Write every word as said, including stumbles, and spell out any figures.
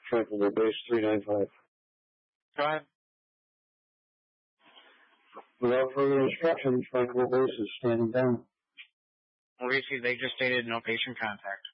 Tranquil Base three nine five. Go ahead. Without further instructions, Tranquil Base is standing down. Mauricio, they just stated no patient contact.